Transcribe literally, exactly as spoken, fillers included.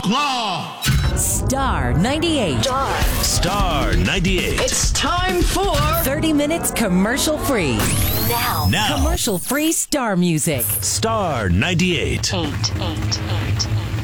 o'clock. Star ninety-eight. Star. Star ninety-eight. It's time for thirty minutes commercial free. now. Now. Commercial free Star music. Star ninety-eight. Eight, eight, eight, eight.